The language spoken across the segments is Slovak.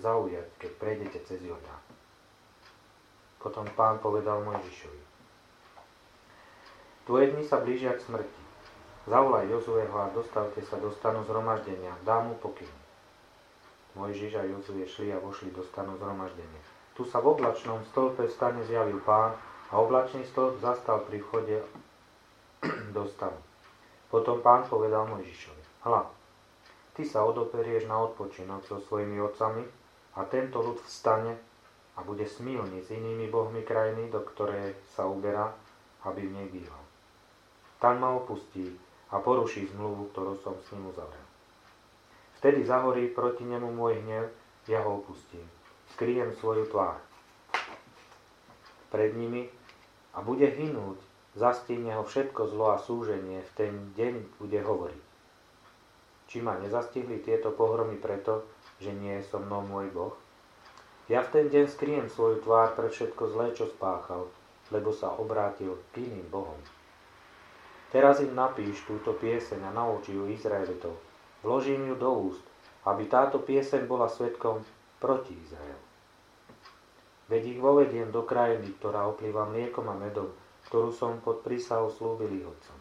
zaujať, keď prejdete cez Jordán. Potom Pán povedal Mojžišovi: Tvoje dni sa blížia k smrti. Zavolaj Jozueho a dostavte sa do stanu zhromaždenia, dám mu pokyn. Mojžiš a Jozue šli a vošli do stanu zhromaždenia. Tu sa v oblačnom stĺpe v stane zjavil Pán a oblačný stĺp zastal pri vchode do stanu. Potom Pán povedal Mojžišovi: Hľa, ty sa odoperieš na odpočinok so svojimi otcami a tento ľud vstane a bude smilný s inými bohmi krajiny, do ktorej sa uberá, aby v nej býval. Tam ma opustí a poruší zmluvu, ktorú som s ním uzavrel. Vtedy zahorí proti nemu môj hnev, ja ho opustím. Skryjem svoju tvár pred nimi a bude hynúť, zastihne ho všetko zlo a súženie, v ten deň bude hovoriť: Či ma nezastihli tieto pohromy preto, že nie je so mnou môj Boh? Ja v ten deň skryjem svoju tvár pre všetko zlé, čo spáchal, lebo sa obrátil k iným bohom. Teraz im napíš túto pieseň a nauči ju Izraelitov. Vložím ju do úst, aby táto pieseň bola svedkom proti Izraelu. Veď ich vovediem do krajiny, ktorá oplýva mliekom a medom, ktorú som pod prísahou slúbil ich otcom.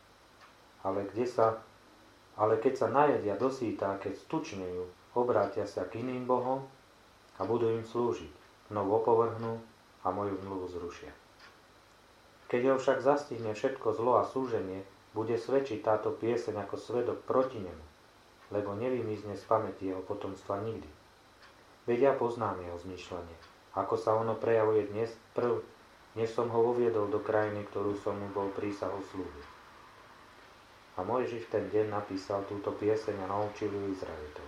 Ale keď sa najedia dosýta, keď stučnejú, obrátia sa k iným bohom a budú im slúžiť, znovu opovrhnú a moju zmluvu zrušia. Keď ho však zastihne všetko zlo a súženie, bude svedčiť táto pieseň ako svedok proti nemu, lebo nevymizne z pamäti jeho potomstva nikdy. Veď ja poznám jeho zmýšľanie, ako sa ono prejavuje dnes prv, než som ho uviedol do krajiny, ktorú som mu bol prísahou slúbil. A Mojžiš v ten deň napísal túto pieseň a naučil ju Izraelitov.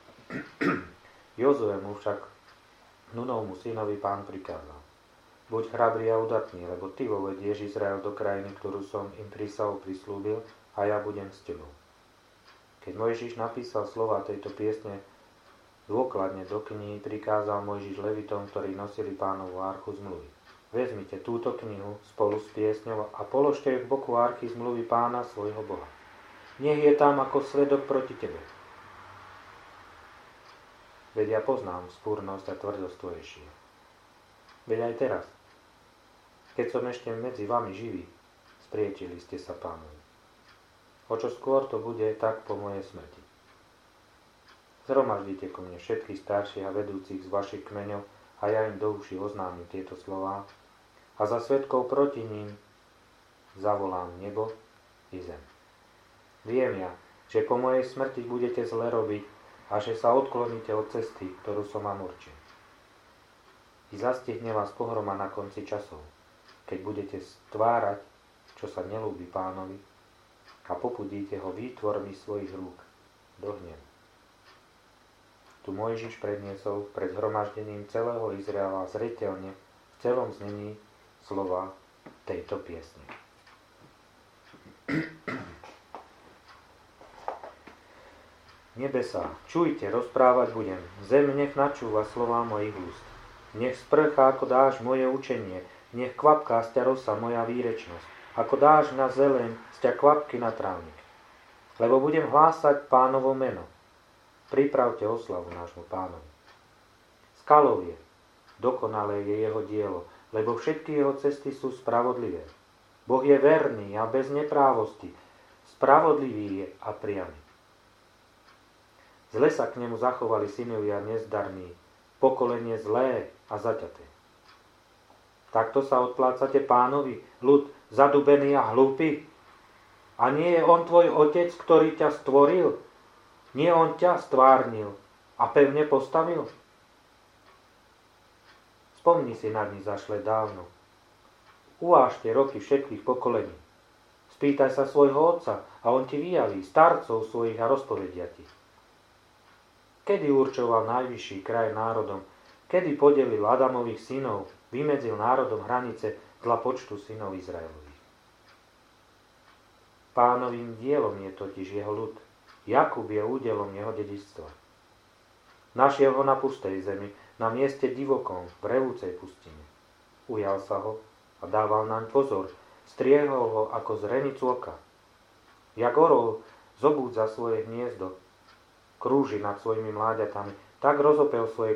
Jozue mu však, Nunovmu synovi, Pán prikázal: Buď chrabrý a udatný, lebo ty vovedieš Izrael do krajiny, ktorú som im prísahou prislúbil, a ja budem s tebou. Keď Mojžiš napísal slova tejto piesne dôkladne do knihy, prikázal Mojžiš Levitom, ktorí nosili Pánovu archu zmluvy: Vezmite túto knihu spolu s piesňou a položte ju k boku archy zmluvy Pána svojho Boha. Nech je tam ako svedok proti tebe. Veď ja poznám spúrnosť a tvrdosť tvojej šíje. Veď aj teraz, keď som ešte medzi vami živý, spriečili ste sa Pánovi. O čo skôr to bude, tak po mojej smrti. Zhromaždite ku mne všetkých starších a vedúcich z vašich kmeňov a ja im do uší oznámim tieto slová a za svedkov proti ním zavolám nebo i zem. Viem ja, že po mojej smrti budete zle robiť a že sa odkloníte od cesty, ktorú som vám určil. I zastihne vás pohroma na konci časov, keď budete stvárať, čo sa nelúbi Pánovi, a popudíte ho výtvormi svojich rúk do hnevu. Tu Mojžiš predniesol pred zhromaždením celého Izraela zreteľne v celom znení slova tejto piesne. Nebesá, čujte, rozprávať budem. Zem nech načúva slová mojich úst. Nech sprchá ako dáš moje učenie, nech kvapká z ťa rosa moja výrečnosť. Ako dáš na zeleň, z ťa kvapky na trávnik. Lebo budem hlásať Pánovo meno. Pripravte oslavu nášmu Pánovi. Skalou je, dokonalé je jeho dielo, lebo všetky jeho cesty sú spravodlivé. Boh je verný a bez neprávosti, spravodlivý je a priamy. Zle sa k nemu zachovali synovia nezdarní, pokolenie zlé a zaťaté. Takto sa odplácate Pánovi, ľud zadubený a hlúpy? A nie je on tvoj otec, ktorý ťa stvoril? Nie on ťa stvárnil a pevne postavil? Spomni si na dni zašle dávno. Uvážte roky všetkých pokolení. Spýtaj sa svojho otca a on ti vyjaví starcov svojich a rozpovedia ti. Kedy určoval najvyšší kraj národom? Kedy podelil Adamových synov, vymedzil národom hranice dla počtu synov Izraelových? Pánovým dielom je totiž jeho ľud. Jakub je údelom jeho dedičstva. Našiel ho na pustej zemi, na mieste divokom, v revúcej pustine. Ujal sa ho a dával naň pozor, striehol ho ako zrenicu oka. Jak orol zobúdza svoje hniezdo, krúži nad svojimi mláďatami, tak rozopel svoje